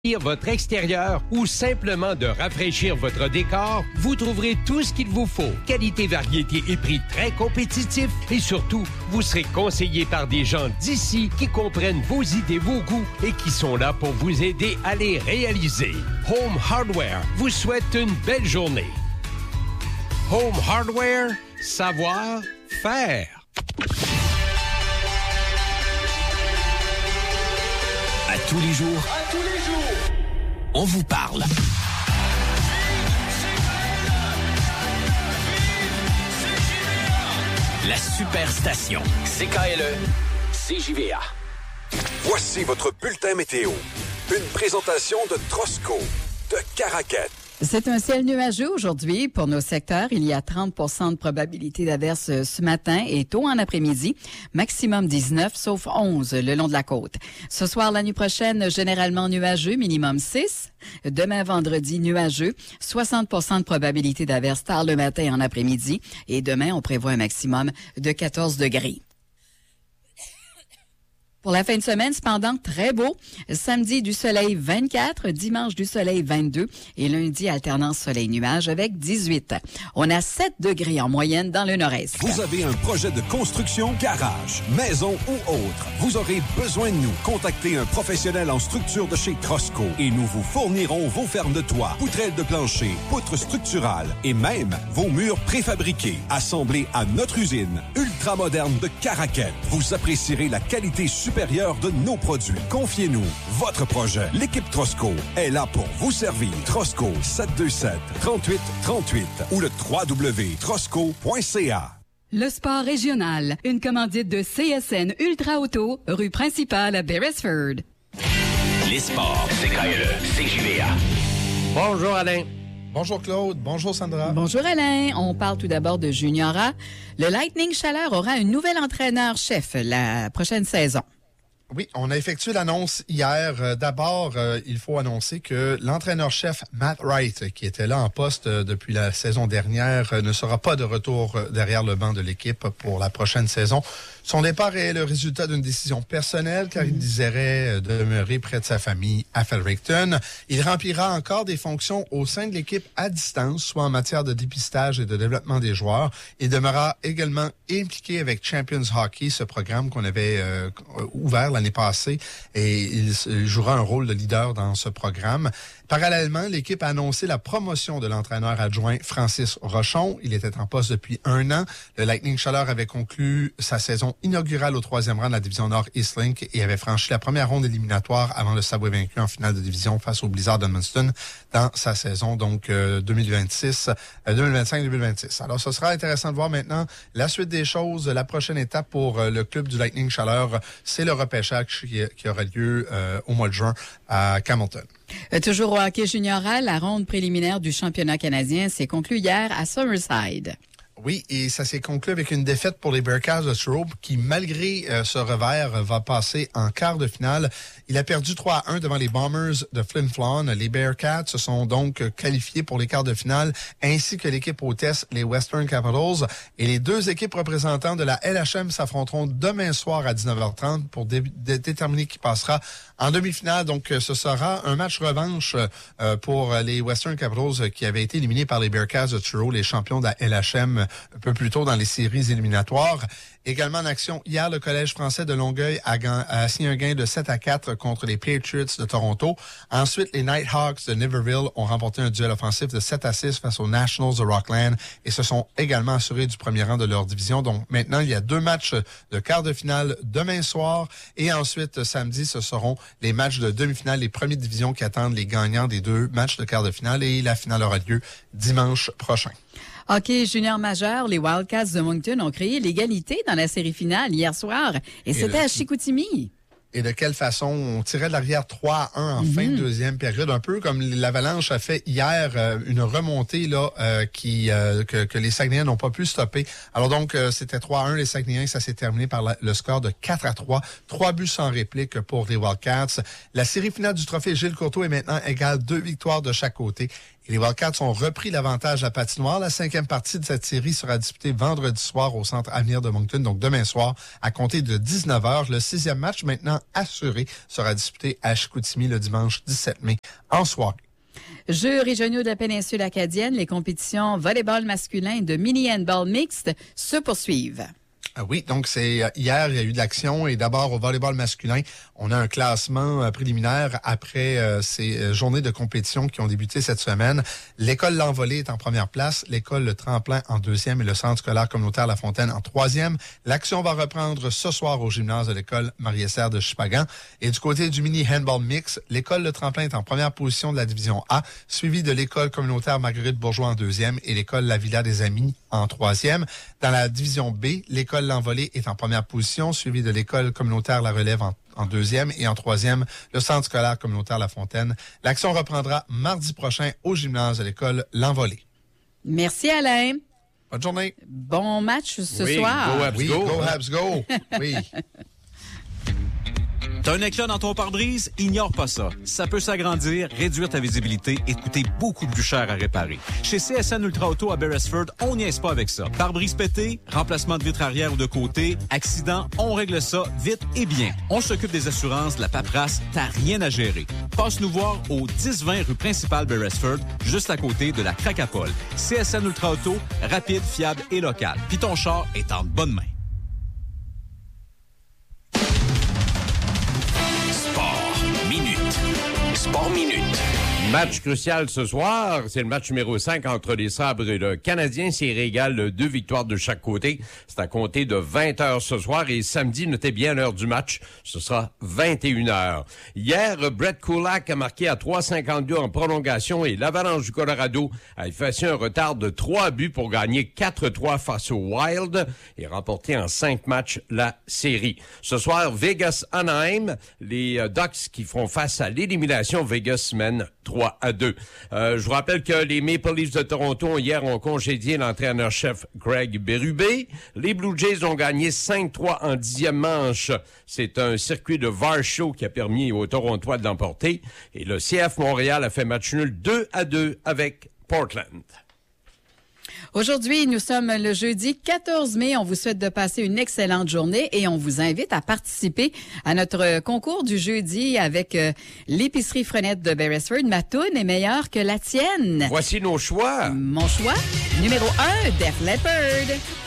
votre extérieur ou simplement de rafraîchir votre décor, vous trouverez tout ce qu'il vous faut. Qualité, variété et prix très compétitifs et surtout, vous serez conseillé par des gens d'ici qui comprennent vos idées, vos goûts et qui sont là pour vous aider à les réaliser. Home Hardware vous souhaite une belle journée. Home Hardware, savoir faire. À tous les jours, on vous parle. La Superstation. CKLE, CJVA. Voici votre bulletin météo. Une présentation de Trosco, de Caraquet. C'est un ciel nuageux aujourd'hui pour nos secteurs. Il y a 30 % de probabilité d'averse ce matin et tôt en après-midi. Maximum 19, sauf 11 le long de la côte. Ce soir, la nuit prochaine, généralement nuageux, minimum 6. Demain, vendredi, nuageux. 60 % de probabilité d'averse tard le matin et en après-midi. Et demain, on prévoit un maximum de 14 degrés. Pour la fin de semaine, cependant, très beau. Samedi, du soleil 24, dimanche, du soleil 22 et lundi, alternance soleil-nuage avec 18. On a 7 degrés en moyenne dans le nord-est. Vous avez un projet de construction, garage, maison ou autre. Vous aurez besoin de nous. Contactez un professionnel en structure de chez Trosco et nous vous fournirons vos fermes de toit, poutrelles de plancher, poutres structurales et même vos murs préfabriqués. Assemblés à notre usine ultramoderne de Caraquet. Vous apprécierez la qualité supérieure de nos produits. Confiez-nous votre projet. L'équipe Trosco est là pour vous servir. Trosco 727-3838 ou le www.trosco.ca. Le sport régional, une commandite de CSN Ultra Auto, rue principale à Beresford. Les sports, CKLE, CJVA. Bonjour Alain. Bonjour Claude, bonjour Sandra. Bonjour Alain, on parle tout d'abord de Junior A. Le Lightning Chaleur aura un nouvel entraîneur-chef la prochaine saison. Oui, on a effectué l'annonce hier. D'abord, il faut annoncer que l'entraîneur-chef Matt Wright, qui était là en poste depuis la saison dernière, ne sera pas de retour derrière le banc de l'équipe pour la prochaine saison. Son départ est le résultat d'une décision personnelle car il désirait demeurer près de sa famille à Fredericton. Il remplira encore des fonctions au sein de l'équipe à distance, soit en matière de dépistage et de développement des joueurs. Il demeurera également impliqué avec Champions Hockey, ce programme qu'on avait ouvert l'année passée, et il jouera un rôle de leader dans ce programme. Parallèlement, l'équipe a annoncé la promotion de l'entraîneur adjoint Francis Rochon. Il était en poste depuis 1 an. Le Lightning Chaleur avait conclu sa saison inaugurale au 3e rang de la division Nord Eastlink et avait franchi la première ronde éliminatoire avant de s'avouer vaincu en finale de division face au Blizzard d'Edmundston dans sa saison, donc 2025-2026. Alors, ce sera intéressant de voir maintenant la suite des choses. La prochaine étape pour le club du Lightning Chaleur, c'est le repêchage qui aura lieu au mois de juin à Campbellton. Toujours au hockey junior A, la ronde préliminaire du championnat canadien s'est conclue hier à Summerside. Oui, et ça s'est conclu avec une défaite pour les Bearcats de Truro qui, malgré ce revers, va passer en quart de finale. Il a perdu 3-1 devant les Bombers de Flin Flon. Les Bearcats se sont donc qualifiés pour les quarts de finale, ainsi que l'équipe hôtesse, les Western Capitals. Et les deux équipes représentantes de la LHM s'affronteront demain soir à 19h30 pour déterminer qui passera en demi-finale. Donc, ce sera un match revanche pour les Western Capitals qui avaient été éliminés par les Bearcats de Truro, les champions de la LHM un peu plus tôt dans les séries éliminatoires. Également en action, hier, le Collège français de Longueuil a signé un gain de 7-4 contre les Patriots de Toronto. Ensuite, les Nighthawks de Niverville ont remporté un duel offensif de 7-6 face aux Nationals de Rockland et se sont également assurés du premier rang de leur division. Donc maintenant, il y a 2 matchs de quart de finale demain soir et ensuite, samedi, ce seront les matchs de demi-finale, les premières divisions qui attendent les gagnants des 2 matchs de quart de finale et la finale aura lieu dimanche prochain. Hockey junior majeur, les Wildcats de Moncton ont créé l'égalité dans la série finale hier soir et c'était à Chicoutimi. Et de quelle façon on tirait de l'arrière 3-1 en fin de deuxième période, un peu comme l'Avalanche a fait hier, une remontée là que les Saguenayens n'ont pas pu stopper. Alors donc, c'était 3-1 les Saguenayens, ça s'est terminé par le score de 4-3. 3 buts sans réplique pour les Wildcats. La série finale du trophée Gilles Courteau est maintenant égale 2 victoires de chaque côté. Et les Wildcats ont repris l'avantage à patinoire. La 5e partie de cette série sera disputée vendredi soir au Centre Avenir de Moncton, donc demain soir, à compter de 19h. Le 6e match maintenant assuré sera disputé à Chicoutimi le dimanche 17 mai en soirée. Jeux régionaux de la péninsule acadienne, les compétitions volleyball masculin et de mini-handball mixte se poursuivent. Ah oui, donc hier, il y a eu de l'action et d'abord au volleyball masculin, on a un classement préliminaire après ces journées de compétition qui ont débuté cette semaine. L'école L'Envolée est en première place, l'école Le Tremplin en deuxième et le centre scolaire communautaire La Fontaine en troisième. L'action va reprendre ce soir au gymnase de l'école Marie-Esther de Chupagan. Et du côté du mini-handball mix, l'école Le Tremplin est en première position de la division A, suivi de l'école communautaire Marguerite Bourgeois en deuxième et l'école La Villa des Amis en troisième. Dans la division B, l'école L'Envolée est en première position, suivi de l'école communautaire La Relève en deuxième et en troisième, le centre scolaire communautaire La Fontaine. L'action reprendra mardi prochain au gymnase de l'école L'Envolée. Merci Alain. Bonne journée. Bon match ce soir. Go Habs, go. Go Habs, go. Oui. T'as un éclat dans ton pare-brise? Ignore pas ça. Ça peut s'agrandir, réduire ta visibilité et te coûter beaucoup plus cher à réparer. Chez CSN Ultra Auto à Beresford, on niaise pas avec ça. Pare-brise pété, remplacement de vitre arrière ou de côté, accident, on règle ça vite et bien. On s'occupe des assurances, de la paperasse, t'as rien à gérer. Passe nous voir au 1020 rue principale Beresford, juste à côté de la Cracapole. CSN Ultra Auto, rapide, fiable et local. Puis ton char est en bonne main. Sport Minute. Match crucial ce soir, c'est le match numéro 5 entre les Sabres et le Canadien. C'est régal, 2 victoires de chaque côté. C'est à compter de 20h ce soir et samedi, notez bien l'heure du match, ce sera 21h. Hier, Brett Kulak a marqué à 3,52 en prolongation et l'Avalanche du Colorado a effacé un retard de 3 buts pour gagner 4-3 face au Wild et remporter en 5 matchs la série. Ce soir, Vegas-Anaheim, les Ducks qui font face à l'élimination. Vegas mène 3-2. Je vous rappelle que les Maple Leafs de Toronto hier ont congédié l'entraîneur-chef Greg Berube. Les Blue Jays ont gagné 5-3 en 10e manche. C'est un circuit de Varsho qui a permis aux Torontois de l'emporter. Et le CF Montréal a fait match nul 2-2 avec Portland. Aujourd'hui, nous sommes le jeudi 14 mai. On vous souhaite de passer une excellente journée et on vous invite à participer à notre concours du jeudi avec l'épicerie Frenette de Beresford. Ma toune est meilleure que la tienne. Voici nos choix. Mon choix, numéro 1, Def Leppard.